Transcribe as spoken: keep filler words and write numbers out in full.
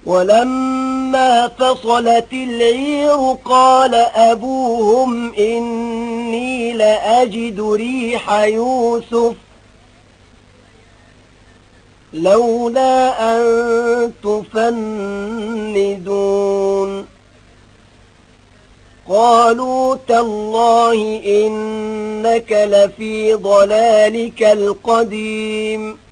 ولما فصلت العير قال أبوهم إني لأجد ريح يوسف لولا أن تفندون قالوا تالله إنك لفي ضلالك القديم